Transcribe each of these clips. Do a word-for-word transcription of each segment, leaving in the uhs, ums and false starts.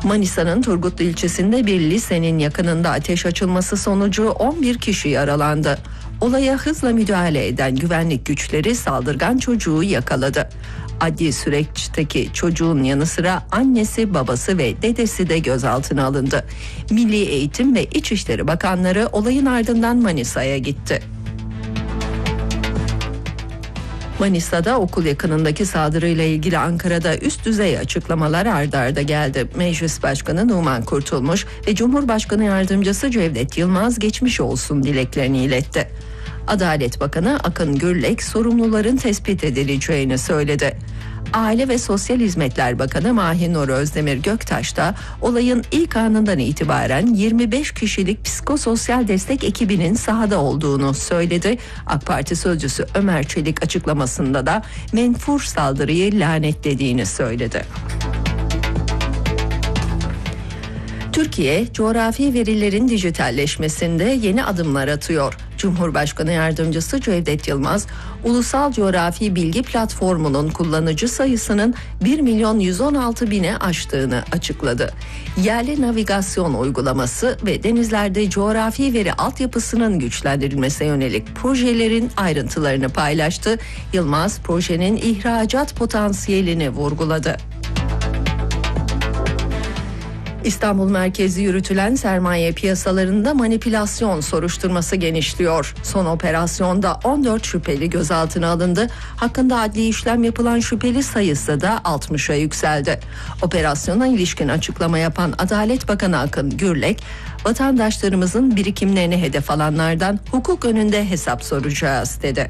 Manisa'nın Turgutlu ilçesinde bir lisenin yakınında ateş açılması sonucu on bir kişi yaralandı. Olaya hızla müdahale eden güvenlik güçleri saldırgan çocuğu yakaladı. Adli süreçteki çocuğun yanı sıra annesi, babası ve dedesi de gözaltına alındı. Milli Eğitim ve İçişleri Bakanları olayın ardından Manisa'ya gitti. Manisa'da okul yakınındaki saldırıyla ilgili Ankara'da üst düzey açıklamalar ardı arda geldi. Meclis Başkanı Numan Kurtulmuş ve Cumhurbaşkanı Yardımcısı Cevdet Yılmaz geçmiş olsun dileklerini iletti. Adalet Bakanı Akın Gürlek sorumluların tespit edileceğini söyledi. Aile ve Sosyal Hizmetler Bakanı Mahinur Özdemir Göktaş da olayın ilk anından itibaren yirmi beş kişilik psikososyal destek ekibinin sahada olduğunu söyledi. AK Parti sözcüsü Ömer Çelik açıklamasında da menfur saldırıyı lanetlediğini söyledi. Türkiye, coğrafi verilerin dijitalleşmesinde yeni adımlar atıyor. Cumhurbaşkanı Yardımcısı Cevdet Yılmaz, Ulusal Coğrafi Bilgi Platformu'nun kullanıcı sayısının bir milyon yüz on altı bine aştığını açıkladı. Yerli navigasyon uygulaması ve denizlerde coğrafi veri altyapısının güçlendirilmesine yönelik projelerin ayrıntılarını paylaştı. Yılmaz, projenin ihracat potansiyelini vurguladı. İstanbul merkezli yürütülen sermaye piyasalarında manipülasyon soruşturması genişliyor. Son operasyonda on dört şüpheli gözaltına alındı. Hakkında adli işlem yapılan şüpheli sayısı da altmışa yükseldi. Operasyona ilişkin açıklama yapan Adalet Bakanı Akın Gürlek, vatandaşlarımızın birikimlerini hedef alanlardan hukuk önünde hesap soracağız dedi.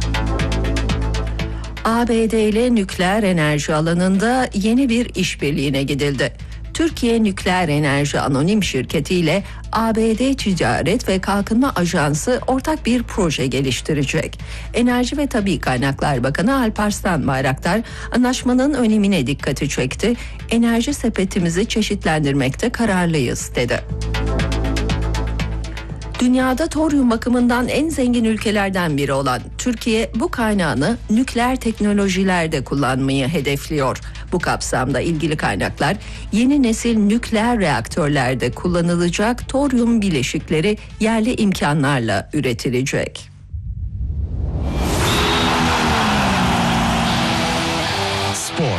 A B D ile nükleer enerji alanında yeni bir işbirliğine gidildi. Türkiye Nükleer Enerji Anonim Şirketi ile A B D Ticaret ve Kalkınma Ajansı ortak bir proje geliştirecek. Enerji ve Tabii Kaynaklar Bakanı Alparslan Bayraktar anlaşmanın önemine dikkati çekti. Enerji sepetimizi çeşitlendirmekte kararlıyız dedi. Dünyada toryum bakımından en zengin ülkelerden biri olan Türkiye bu kaynağını nükleer teknolojilerde kullanmayı hedefliyor. Bu kapsamda ilgili kaynaklar yeni nesil nükleer reaktörlerde kullanılacak toryum bileşikleri yerli imkanlarla üretilecek. Spor.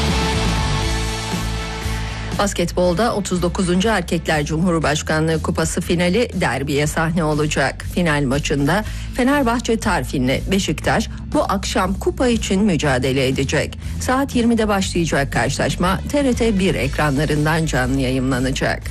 Basketbolda otuz dokuzuncu Erkekler Cumhurbaşkanlığı Kupası finali derbiye sahne olacak. Final maçında Fenerbahçe Tarfin'le Beşiktaş bu akşam kupa için mücadele edecek. Saat yirmide başlayacak karşılaşma T R T bir ekranlarından canlı yayımlanacak.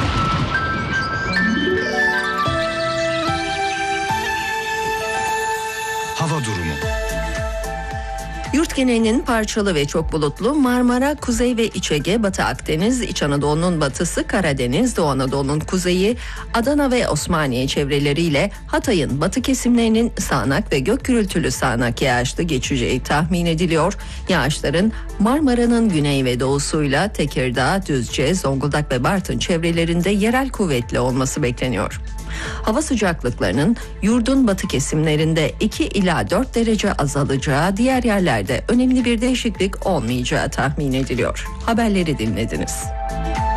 Hava durumu. Yurt genelinin parçalı ve çok bulutlu, Marmara, Kuzey ve İç Ege, Batı Akdeniz, İç Anadolu'nun batısı, Karadeniz, Doğu Anadolu'nun kuzeyi, Adana ve Osmaniye çevreleriyle Hatay'ın batı kesimlerinin sağanak ve gök gürültülü sağanak yağışlı geçeceği tahmin ediliyor. Yağışların Marmara'nın güney ve doğusuyla Tekirdağ, Düzce, Zonguldak ve Bartın çevrelerinde yerel kuvvetli olması bekleniyor. Hava sıcaklıklarının yurdun batı kesimlerinde iki ila dört derece azalacağı, diğer yerlerde önemli bir değişiklik olmayacağı tahmin ediliyor. Haberleri dinlediniz.